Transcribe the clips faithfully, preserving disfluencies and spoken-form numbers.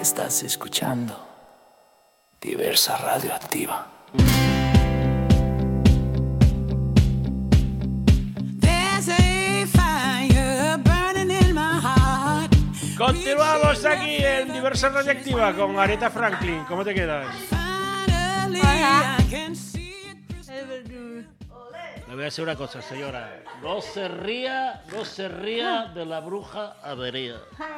Estás escuchando Diversa Radioactiva. Continuamos aquí en Diversa Radioactiva con Aretha Franklin. ¿Cómo te quedas? Hola. Le voy a decir una cosa, señora. No se ría, no se ría de la bruja avería.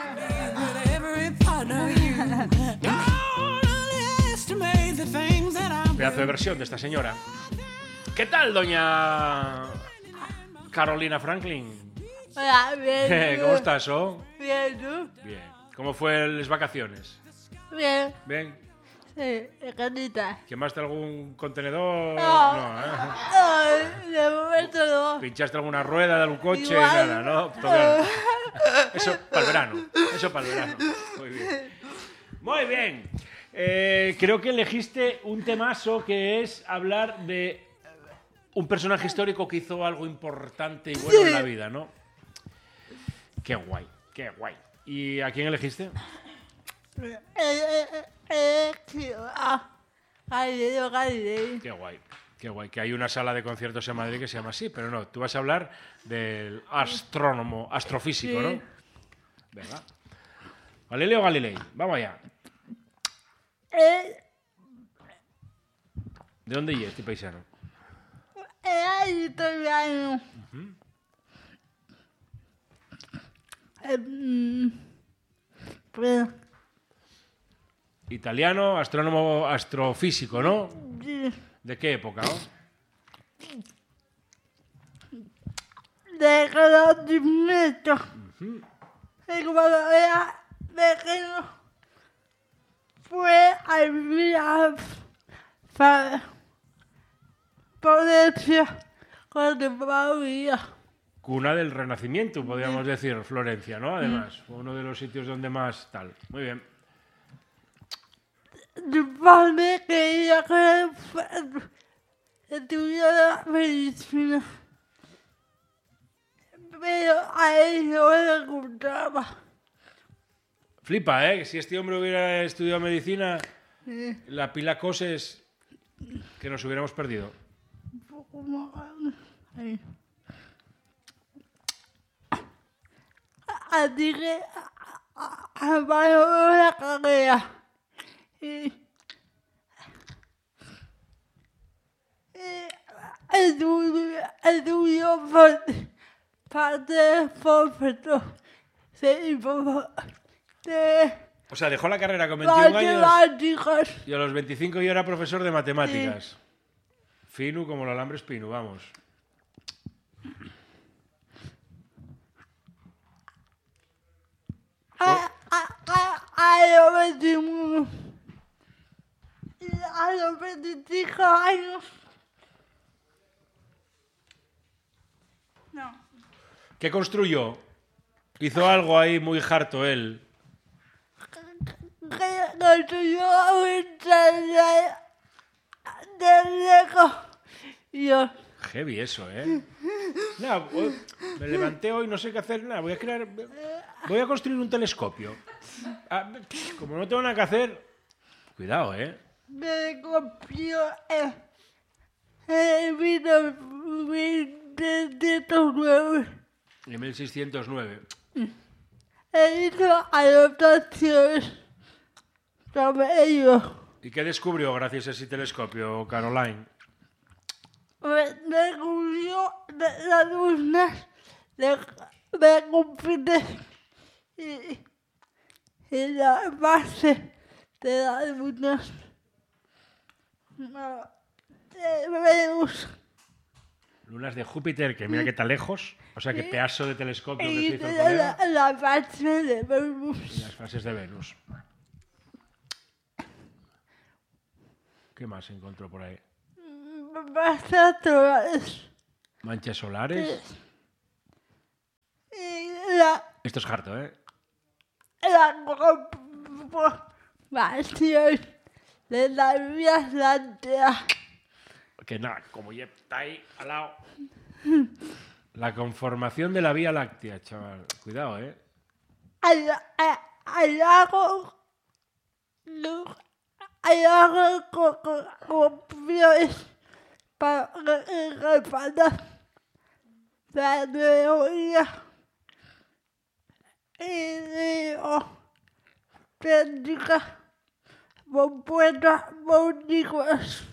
Pedazo de versión de esta señora. ¿Qué tal, doña Carolina Franklin? Hola, bien. ¿Cómo estás, oh? Bien, ¿tú? Bien. ¿Cómo fue las vacaciones? Bien. Bien. Sí, canita. ¿Quemaste algún contenedor? No. No, ¿eh? Ay, de momento no. ¿Pinchaste alguna rueda de algún coche? Igual. Nada, ¿no? Todo bien. Eso para el verano. Eso para el verano. Muy bien. Muy bien. Eh, creo que elegiste un temazo que es hablar de un personaje histórico que hizo algo importante y bueno Sí. en la vida, ¿no? Qué guay, qué guay. ¿Y a quién elegiste? Eh, eh, eh, eh, sí, ah, Galileo Galilei. Qué guay, qué guay. Que hay una sala de conciertos en Madrid que se llama así, pero no, tú vas a hablar del astrónomo, astrofísico, Sí. ¿no? Venga. Galileo Galilei, vamos allá. Eh, ¿De dónde es este paisano? Era italiano. Eh, mm, Pero, Italiano, astrónomo, astrofísico, ¿no? sí, ¿De qué época, no? de conocimiento. Y cuando era pequeño, fue a vivir a Fa- Florencia con mi familia. Cuna del Renacimiento, podríamos decir, Florencia, ¿no? Además, fue uno de los sitios donde más tal. Muy bien. Mi padre quería que fu- estudiara medicina, pero a él no le gustaba. Flipa, ¿eh? Si este hombre hubiera estudiado medicina, Sí, la pila coses que nos hubiéramos perdido. un poco más. Ahí. Así que abandonó la carrera y, y estudió, estudió parte, parte de profesor de, informa- de O sea, dejó la carrera con veintiún años matemáticas. y a los veinticinco ya era profesor de matemáticas. Fino como el alambre espino, vamos. A, a, a, a los veintiuno y a los veinticinco años. No. ¿Qué construyó? Hizo algo ahí muy harto él. Que construyó un taller de Lego. Y yo, Heavy eso, ¿eh? Nada, hoy- me levanté hoy, no sé qué hacer, nada, voy a crear... Voy a construir un telescopio. Ah, como no tengo nada que hacer... Cuidado, ¿eh? me copió el, el vino mil setecientos nueve. En mil seiscientos nueve. E hizo anotaciones sobre ello. ¿Y qué descubrió gracias a ese telescopio, Caroline? Me descubrió de las lunas de, de Júpiter y, y la base de las lunas no, de Venus. Lunas de Júpiter, que mira que está lejos. O sea, que pedazo de telescopio que se Y hizo el de colega. la, la base de Y Venus. las fases de Venus. ¿Qué más encontró por ahí? Base solares. Manchas solares. Y la, Esto es harto, ¿eh? la conformación de la Vía Láctea. Que nada, como ya está ahí al lado. La conformación de la Vía Láctea, chaval. Cuidado, ¿eh? Al, a- al lago hay algo como opciones para reparar la teoría y práctica propuestas políticas.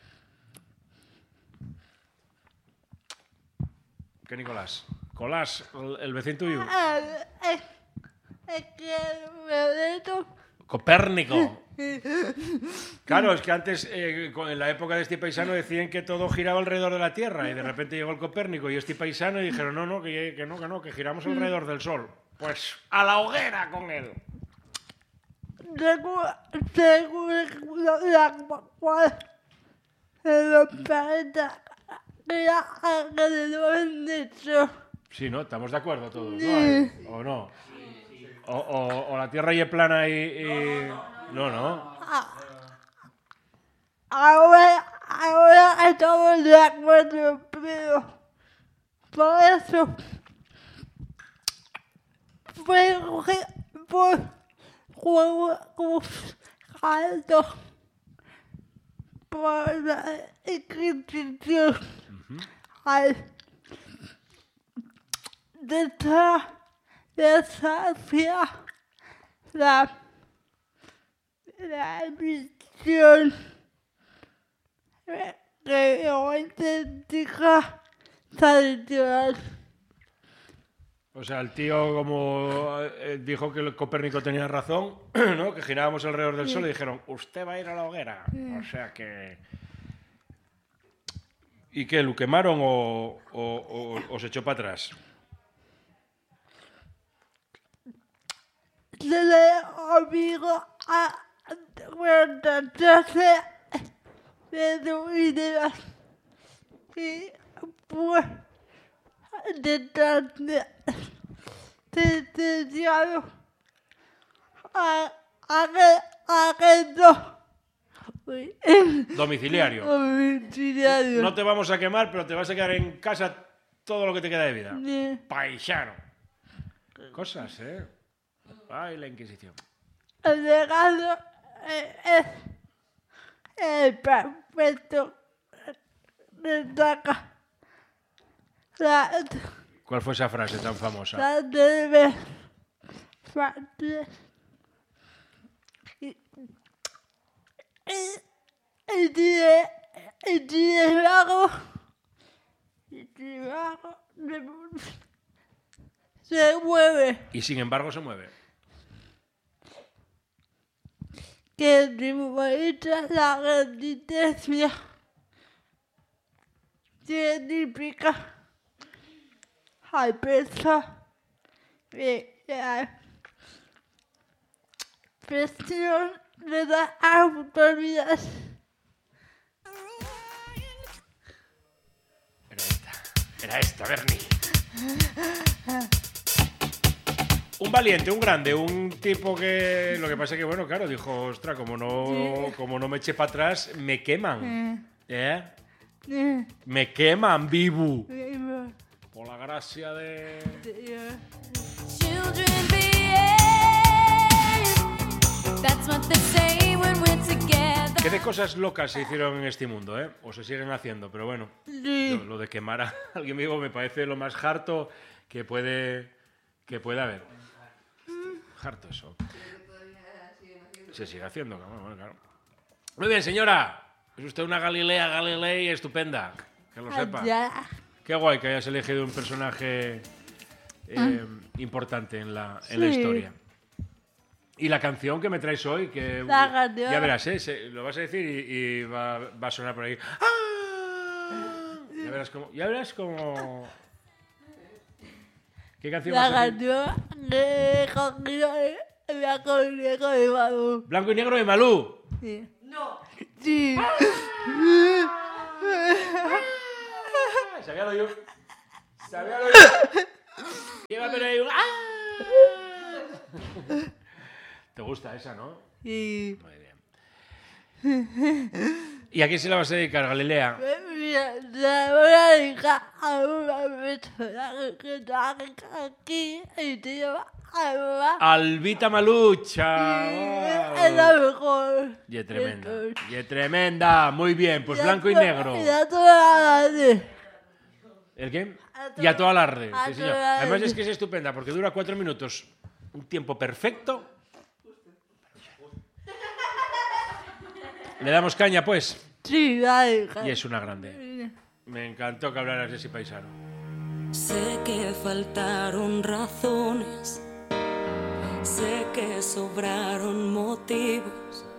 ¿Qué, Nicolás? Colás, el, el vecino tuyo. Es, es que me meto. Copérnico. Claro, es que antes, eh, en la época de este paisano, decían que todo giraba alrededor de la Tierra y de repente llegó el Copérnico y este paisano y dijeron, no, no, que, que no, que no, que giramos alrededor del Sol. Pues a la hoguera con él. Según, según la cual los planetas giran alrededor del Sol. Sí, ¿no? Estamos de acuerdo todos, ¿no? ¿O no? O, o, o la Tierra y es plana y, y... No, no. Ahora, ahora estamos de acuerdo, pero por eso fue por juegos altos por la inscripción al desafía la la visión geoentética tradicional. O sea, el tío como eh, dijo que el Copérnico tenía razón, ¿no? Que girábamos alrededor del Sol y dijeron, usted va a ir a la hoguera. O sea que... ¿Y qué? ¿Lo quemaron o, o, o, o se echó para atrás? Se le obligó a retrasarse de sus ideas y fue sentenciado a arresto Domiciliario. domiciliario. No te vamos a quemar, pero te vas a quedar en casa todo lo que te queda de vida. Sí. Paisano. Cosas, ¿eh? Ay, la Inquisición. El legado es el perfecto destaca la, ¿Cuál fue esa frase tan famosa? la debe parte y y tiene y tiene algo y tiene algo se mueve Y sin embargo se mueve. que simboliza la resistencia científica al peso de la presión de las autoridades. Era esta. Era esta, Bernie. Un valiente, un grande, un tipo que... Lo que pasa es que, bueno, claro, dijo, ostras, como no, como no me eche para atrás, me queman. ¿Eh? Me queman, vivo. Por la gracia de... Children behave. That's what they say when we're together. ¿Qué de cosas locas se hicieron en este mundo, eh? O se siguen haciendo, pero bueno. Lo, lo de quemar a alguien vivo me parece lo más harto que puede, que puede haber. Harto eso. Se sigue haciendo, bueno, claro. Muy bien, señora. Es usted una Galilea Galilei estupenda. Que lo sepa. Ya. Qué guay que hayas elegido un personaje eh, importante en la, en la Sí. historia. Y la canción que me traes hoy, que La canción. ya verás, ¿eh? Se- lo vas a decir y, y va, va a sonar por ahí. ¡Ah! Ya verás cómo. Ya verás cómo. ¿Qué canción La vas a decir? canción que he cogido es la conejo de Manu. Blanco y negro de Malú. Sí. No. Sí. Sabía lo yo. Sabía lo yo. Lleva pero ahí un. ¡Ah! ¿Te gusta esa, no? Sí. Muy bien. ¿Y a quién se la vas a dedicar, Galilea? Mira, la voy a dedicar a una persona que está aquí y te lleva a Albita Malucha. Y- es la mejor. Y es tremenda. Y es tremenda. Muy bien, pues blanco y negro. Y a toda la de- ¿El qué? A Y a toda la red. a Sí, señor. toda la Además red. es que es estupenda porque dura cuatro minutos. Un tiempo perfecto. Le damos caña, pues. Sí, dale. Y es una grande. Me encantó que hablaras de ese paisano. Sé que faltaron razones, sé que sobraron motivos,